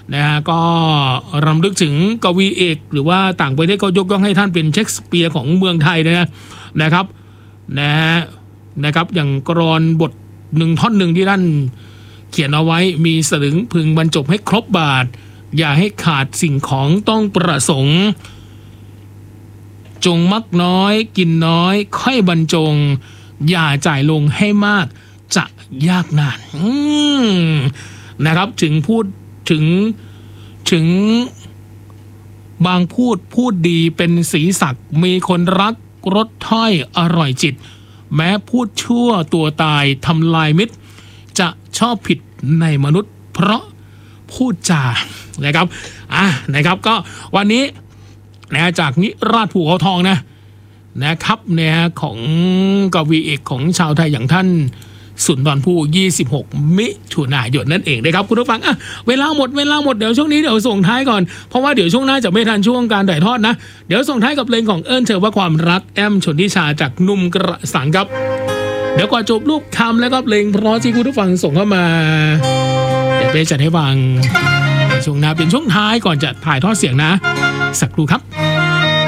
นะฮะก็รำลึกถึงกวีเอกหรือว่าต่างประเทศก็ยกย่องให้ท่านเป็นเชคสเปียร์ของเมืองไทยนะครับอย่างกลอนบทหนึ่งท่อนหนึ่งที่ท่านเขียนเอาไว้มีสลึงพึงบรรจบให้ครบบาทอย่าให้ขาดสิ่งของต้องประสงค์จงมักน้อยกินน้อยค่อยบรรจงอย่าจ่ายลงให้มากจะยากนานนะครับถึงพูดถึงบางพูดดีเป็นสีสักมีคนรักรสถ้อยอร่อยจิตแม้พูดชั่วตัวตายทำลายมิตรจะชอบผิดในมนุษย์เพราะพูดจานะครับนะครับก็วันนี้นะจากนิราศภูเขาทองนะครับเนี่ยของกวีเอกของชาวไทยอย่างท่านสุนทรภู่26 มิถุนายนนั่นเองนะครับคุณผู้ฟังเวลาหมดเดี๋ยวช่วงนี้เดี๋ยวส่งท้ายก่อนเพราะว่าเดี๋ยวช่วงหน้าจะไม่ทันช่วงการถ่ายทอดนะเดี๋ยวส่งท้ายกับเพลงของเอิญเชิญว่าความรักแอมชนทิชาจากนุ่มกระสังครับเดี๋ยวก่อนจบรูปคำแล้วก็เพลงเพราะที่คุณผู้ฟังส่งเข้ามาเดี๋ยวไปจัดให้ฟังในช่วงหน้าเป็นช่วงท้ายก่อนจะถ่ายทอดเสียงนะสักครู่ครับ